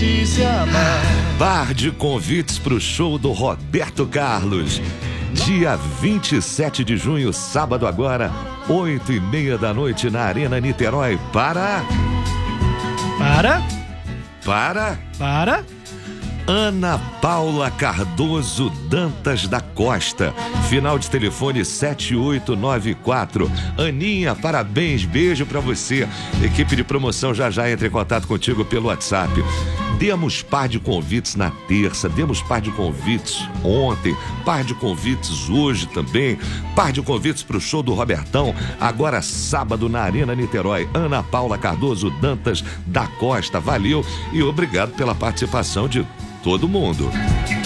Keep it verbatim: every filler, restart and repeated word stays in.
te se amar. Bar de convites pro show do Roberto Carlos. Dia vinte e sete de junho, sábado agora, oito e meia da noite na Arena Niterói. Para... Para? Para... Para? Ana Paula Cardoso Dantas da Costa. Final de telefone sete oito nove quatro. Aninha, parabéns, beijo pra você. Equipe de promoção já já entra em contato contigo pelo WhatsApp. Demos par de convites na terça, demos par de convites ontem, par de convites hoje também, par de convites pro show do Robertão, agora sábado na Arena Niterói. Ana Paula Cardoso Dantas da Costa, valeu e obrigado pela participação de todo mundo.